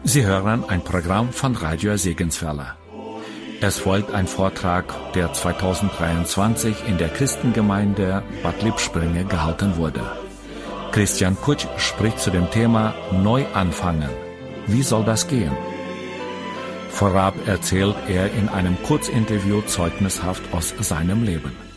Sie hören ein Programm von Radio Segenswelle. Es folgt ein Vortrag, der 2023 in der Christengemeinde Bad Lippspringe gehalten wurde. Christian Kutsch spricht zu dem Thema Neu anfangen. Wie soll das gehen? Vorab erzählt er in einem Kurzinterview zeugnishaft aus seinem Leben.